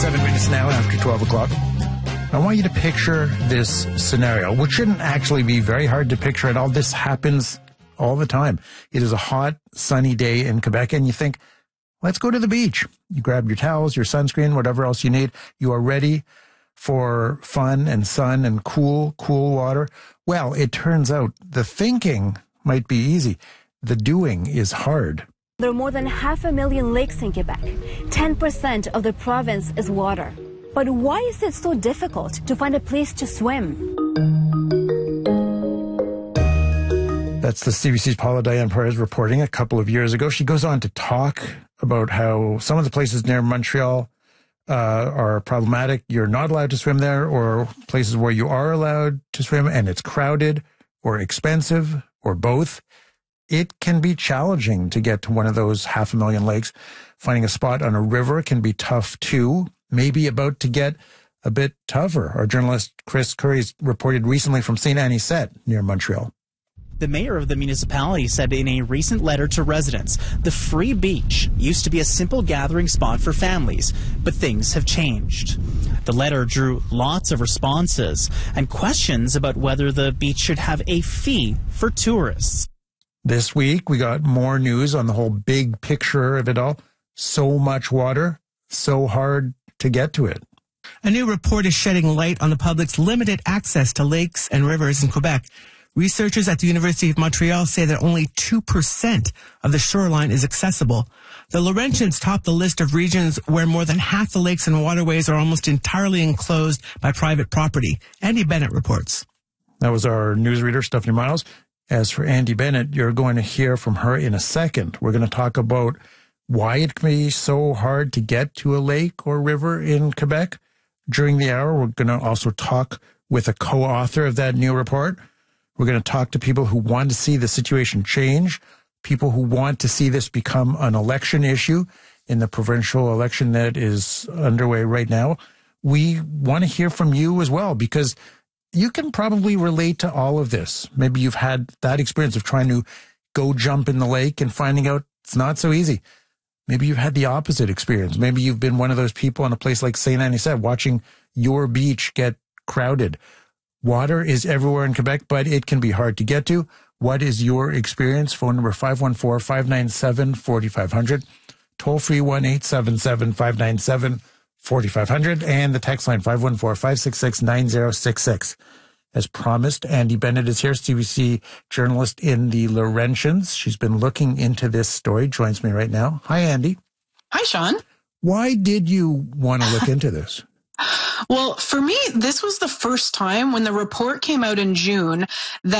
7 minutes now after 12 o'clock. I want you to picture this scenario, which shouldn't actually be very hard to picture at all. This happens all the time. It is a hot, sunny day in Quebec, and you think, let's go to the beach. You grab your towels, your sunscreen, whatever else you need. You are ready for fun and sun and cool water. Well, it turns out the thinking might be easy. The doing is hard. There are more than 500,000 lakes in Quebec. 10% of the province is water. But why is it so difficult to find a place to swim? That's the CBC's Paula Diane Perez reporting a couple of years ago. She goes on to talk about how some of the places near Montreal are problematic. You're not allowed to swim there, or places where you are allowed to swim and it's crowded or expensive or both. It can be challenging to get to one of those 500,000 lakes. Finding a spot on a river can be tough too. Maybe about to get a bit tougher. Our journalist Chris Curry's reported recently from St. Anisette near Montreal. The mayor of the municipality said in a recent letter to residents, the Free Beach used to be a simple gathering spot for families, but things have changed. The letter drew lots of responses and questions about whether the beach should have a fee for tourists. This week, we got more news on the whole big picture of it all. So much water, so hard to get to it. A new report is shedding light on the public's limited access to lakes and rivers in Quebec. Researchers at the University of Montreal say that only 2% of the shoreline is accessible. The Laurentians top the list of regions where more than half the lakes and waterways are almost entirely enclosed by private property. Andy Bennett reports. That was our newsreader, Stephanie Miles. As for Andy Bennett, you're going to hear from her in a second. We're going to talk about why it can be so hard to get to a lake or river in Quebec. During the hour, we're going to also talk with a co-author of that new report. We're going to talk to people who want to see the situation change, people who want to see this become an election issue in the provincial election that is underway right now. We want to hear from you as well, because you can probably relate to all of this. Maybe you've had that experience of trying to go jump in the lake and finding out it's not so easy. Maybe you've had the opposite experience. Maybe you've been one of those people in a place like St. Anisette watching your beach get crowded. Water is everywhere in Quebec, but it can be hard to get to. What is your experience? Phone number 514-597-4500. Toll free 1-877-597-4500. And the text line 514-566-9066. As promised, Andy Bennett is here, CBC journalist in the Laurentians. She's been looking into this story, joins me right now. Hi, Andy. Hi, Sean. Why did you want to look into this? Well, for me, this was the first time when the report came out in June that